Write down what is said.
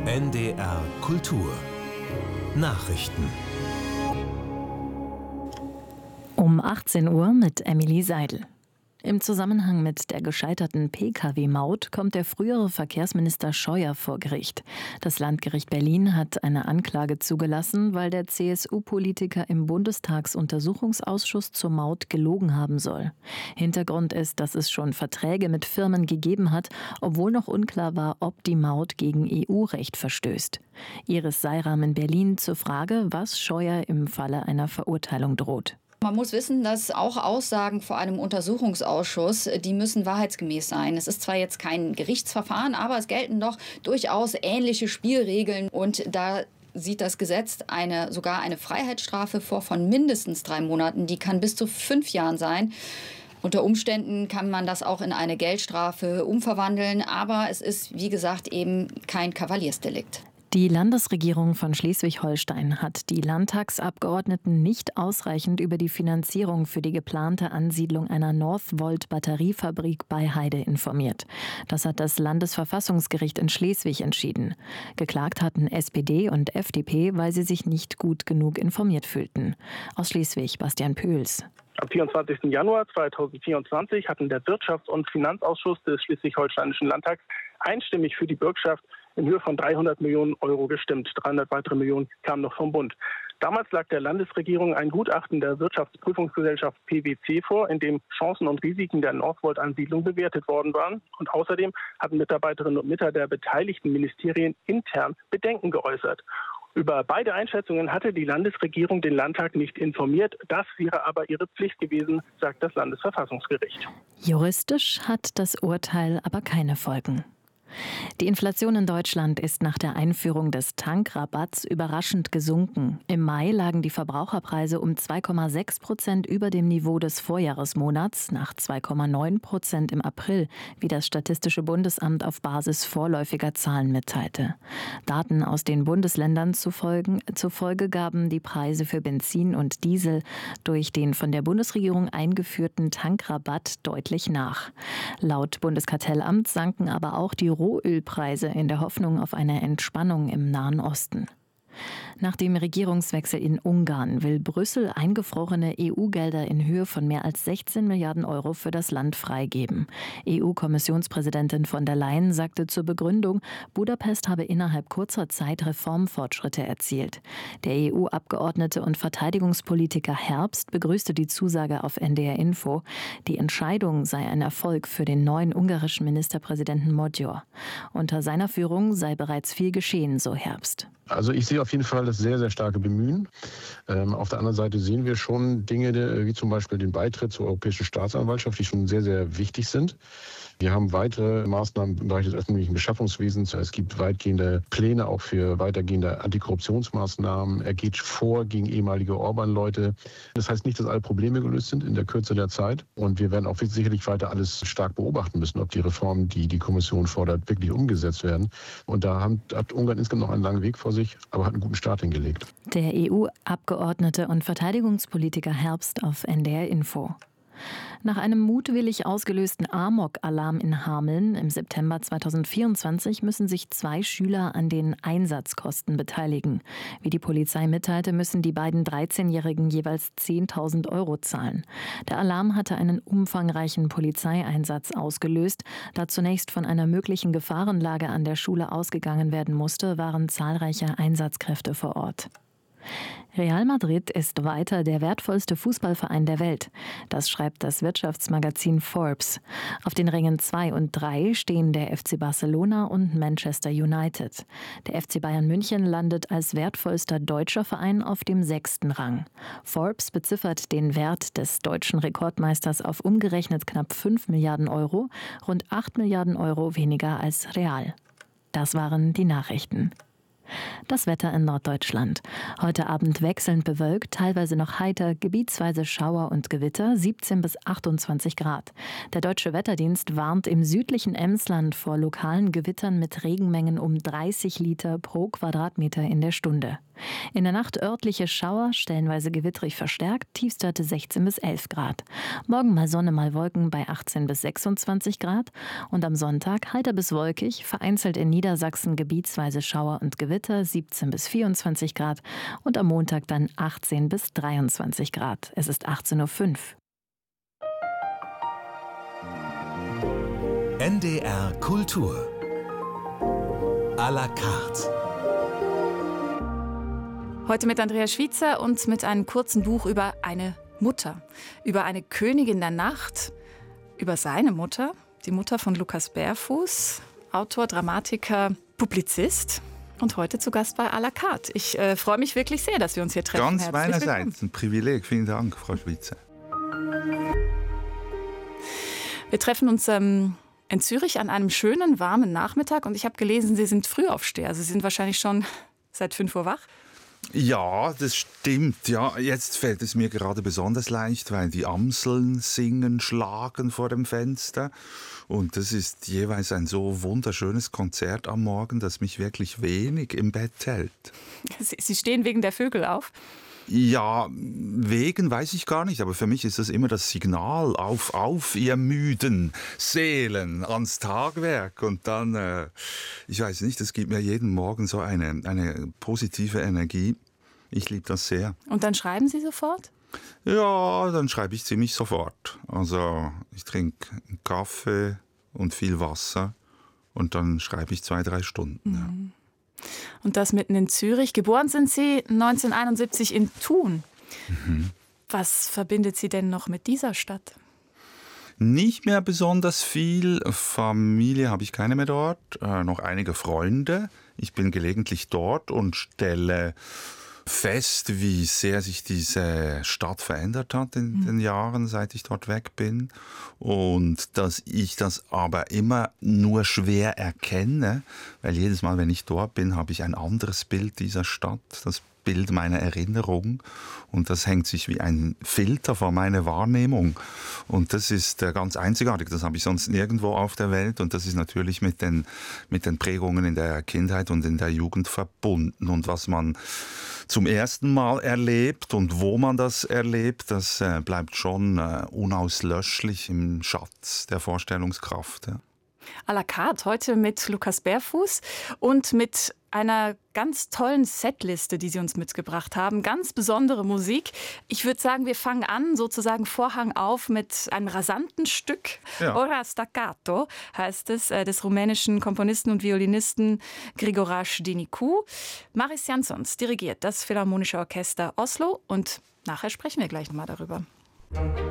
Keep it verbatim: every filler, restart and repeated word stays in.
N D R Kultur Nachrichten. Um achtzehn Uhr mit Emily Seidel. Im Zusammenhang mit der gescheiterten P K W-Maut kommt der frühere Verkehrsminister Scheuer vor Gericht. Das Landgericht Berlin hat eine Anklage zugelassen, weil der C S U-Politiker im Bundestagsuntersuchungsausschuss zur Maut gelogen haben soll. Hintergrund ist, dass es schon Verträge mit Firmen gegeben hat, obwohl noch unklar war, ob die Maut gegen E U-Recht verstößt. Iris Seiram in Berlin zur Frage, was Scheuer im Falle einer Verurteilung droht. Man muss wissen, dass auch Aussagen vor einem Untersuchungsausschuss, die müssen wahrheitsgemäß sein. Es ist zwar jetzt kein Gerichtsverfahren, aber es gelten doch durchaus ähnliche Spielregeln. Und da sieht das Gesetz eine, sogar eine Freiheitsstrafe vor von mindestens drei Monaten. Die kann bis zu fünf Jahren sein. Unter Umständen kann man das auch in eine Geldstrafe umverwandeln. Aber es ist, wie gesagt, eben kein Kavaliersdelikt. Die Landesregierung von Schleswig-Holstein hat die Landtagsabgeordneten nicht ausreichend über die Finanzierung für die geplante Ansiedlung einer Northvolt-Batteriefabrik bei Heide informiert. Das hat das Landesverfassungsgericht in Schleswig entschieden. Geklagt hatten S P D und F D P, weil sie sich nicht gut genug informiert fühlten. Aus Schleswig, Bastian Pöls. Am vierundzwanzigsten Januar zweitausendvierundzwanzig hatten der Wirtschafts- und Finanzausschuss des Schleswig-Holsteinischen Landtags einstimmig für die Bürgschaft in Höhe von dreihundert Millionen Euro gestimmt. dreihundert weitere Millionen kamen noch vom Bund. Damals lag der Landesregierung ein Gutachten der Wirtschaftsprüfungsgesellschaft P W C vor, in dem Chancen und Risiken der Northvolt-Ansiedlung bewertet worden waren. Und außerdem hatten Mitarbeiterinnen und Mitarbeiter der beteiligten Ministerien intern Bedenken geäußert. Über beide Einschätzungen hatte die Landesregierung den Landtag nicht informiert. Das wäre aber ihre Pflicht gewesen, sagt das Landesverfassungsgericht. Juristisch hat das Urteil aber keine Folgen. Die Inflation in Deutschland ist nach der Einführung des Tankrabatts überraschend gesunken. Im Mai lagen die Verbraucherpreise um zwei Komma sechs Prozent über dem Niveau des Vorjahresmonats, nach zwei Komma neun Prozent im April, wie das Statistische Bundesamt auf Basis vorläufiger Zahlen mitteilte. Daten aus den Bundesländern zufolge, zufolge gaben die Preise für Benzin und Diesel durch den von der Bundesregierung eingeführten Tankrabatt deutlich nach. Laut Bundeskartellamt sanken aber auch die Rohölpreise in der Hoffnung auf eine Entspannung im Nahen Osten. Nach dem Regierungswechsel in Ungarn will Brüssel eingefrorene E U-Gelder in Höhe von mehr als sechzehn Milliarden Euro für das Land freigeben. E U-Kommissionspräsidentin von der Leyen sagte zur Begründung, Budapest habe innerhalb kurzer Zeit Reformfortschritte erzielt. Der E U-Abgeordnete und Verteidigungspolitiker Herbst begrüßte die Zusage auf N D R Info. Die Entscheidung sei ein Erfolg für den neuen ungarischen Ministerpräsidenten Magyar. Unter seiner Führung sei bereits viel geschehen, so Herbst. Also ich sehe auf jeden Fall das sehr, sehr starke Bemühen. Ähm, auf der anderen Seite sehen wir schon Dinge, wie zum Beispiel den Beitritt zur Europäischen Staatsanwaltschaft, die schon sehr, sehr wichtig sind. Wir haben weitere Maßnahmen im Bereich des öffentlichen Beschaffungswesens. Es gibt weitgehende Pläne auch für weitergehende Antikorruptionsmaßnahmen. Er geht vor gegen ehemalige Orban-Leute. Das heißt nicht, dass alle Probleme gelöst sind in der Kürze der Zeit. Und wir werden auch sicherlich weiter alles stark beobachten müssen, ob die Reformen, die die Kommission fordert, wirklich umgesetzt werden. Und da hat Ungarn insgesamt noch einen langen Weg vor sich, aber hat einen guten Start hingelegt. Der E U-Abgeordnete und Verteidigungspolitiker Herbst auf N D R Info. Nach einem mutwillig ausgelösten Amok-Alarm in Hameln im September zweitausendvierundzwanzig müssen sich zwei Schüler an den Einsatzkosten beteiligen. Wie die Polizei mitteilte, müssen die beiden dreizehnjährigen jeweils zehntausend Euro zahlen. Der Alarm hatte einen umfangreichen Polizeieinsatz ausgelöst. Da zunächst von einer möglichen Gefahrenlage an der Schule ausgegangen werden musste, waren zahlreiche Einsatzkräfte vor Ort. Real Madrid ist weiter der wertvollste Fußballverein der Welt. Das schreibt das Wirtschaftsmagazin Forbes. Auf den Rängen zwei und drei stehen der F C Barcelona und Manchester United. Der F C Bayern München landet als wertvollster deutscher Verein auf dem sechsten Rang. Forbes beziffert den Wert des deutschen Rekordmeisters auf umgerechnet knapp fünf Milliarden Euro, rund acht Milliarden Euro weniger als Real. Das waren die Nachrichten. Das Wetter in Norddeutschland. Heute Abend wechselnd bewölkt, teilweise noch heiter, gebietsweise Schauer und Gewitter, siebzehn bis achtundzwanzig Grad. Der Deutsche Wetterdienst warnt im südlichen Emsland vor lokalen Gewittern mit Regenmengen um dreißig Liter pro Quadratmeter in der Stunde. In der Nacht örtliche Schauer, stellenweise gewittrig verstärkt, Tiefstwerte sechzehn bis elf Grad. Morgen mal Sonne, mal Wolken bei achtzehn bis sechsundzwanzig Grad. Und am Sonntag heiter bis wolkig, vereinzelt in Niedersachsen gebietsweise Schauer und Gewitter, siebzehn bis vierundzwanzig Grad. Und am Montag dann achtzehn bis dreiundzwanzig Grad. Es ist achtzehn Uhr fünf. N D R Kultur à la carte. Heute mit Andrea Schwiezer und mit einem kurzen Buch über eine Mutter. Über eine Königin der Nacht, über seine Mutter, die Mutter von Lukas Bärfuß, Autor, Dramatiker, Publizist und heute zu Gast bei à la carte. Ich äh, freue mich wirklich sehr, dass wir uns hier treffen. Ganz Herzlich meinerseits, willkommen. ein Privileg. Vielen Dank, Frau Schwiezer. Wir treffen uns ähm, in Zürich an einem schönen, warmen Nachmittag und ich habe gelesen, Sie sind Frühaufsteher. Sie sind wahrscheinlich schon seit fünf Uhr wach. Ja, das stimmt. Ja, jetzt fällt es mir gerade besonders leicht, weil die Amseln singen, schlagen vor dem Fenster. Und das ist jeweils ein so wunderschönes Konzert am Morgen, das mich wirklich wenig im Bett hält. Sie stehen wegen der Vögel auf? Ja, wegen weiß ich gar nicht, aber für mich ist das immer das Signal, auf, auf, ihr müden Seelen, ans Tagwerk. Und dann, äh, ich weiß nicht, das gibt mir jeden Morgen so eine, eine positive Energie. Ich liebe das sehr. Und dann schreiben Sie sofort? Ja, dann schreibe ich ziemlich sofort. Also ich trinke einen Kaffee und viel Wasser und dann schreibe ich zwei, drei Stunden. Ja. Und das mitten in Zürich. Geboren sind Sie neunzehnhunderteinundsiebzig in Thun. Mhm. Was verbindet Sie denn noch mit dieser Stadt? Nicht mehr besonders viel. Familie habe ich keine mehr dort. Äh, noch einige Freunde. Ich bin gelegentlich dort und stelle fest, wie sehr sich diese Stadt verändert hat in mhm. den Jahren, seit ich dort weg bin. Und dass ich das aber immer nur schwer erkenne, weil jedes Mal, wenn ich dort bin, habe ich ein anderes Bild dieser Stadt, das Bild meiner Erinnerung. Und das hängt sich wie ein Filter vor meine Wahrnehmung. Und das ist ganz einzigartig. Das habe ich sonst nirgendwo auf der Welt. Und das ist natürlich mit den, mit den Prägungen in der Kindheit und in der Jugend verbunden. Und was man zum ersten Mal erlebt und wo man das erlebt, das äh, bleibt schon äh, unauslöschlich im Schatz der Vorstellungskraft. Ja. À la carte heute mit Lukas Bärfuß und mit einer ganz tollen Setliste, die Sie uns mitgebracht haben. Ganz besondere Musik. Ich würde sagen, wir fangen an, sozusagen Vorhang auf, mit einem rasanten Stück. Ja. Ora Staccato heißt es, äh, des rumänischen Komponisten und Violinisten Grigoraș Dinicu. Maris Jansons dirigiert das Philharmonische Orchester Oslo und nachher sprechen wir gleich nochmal darüber.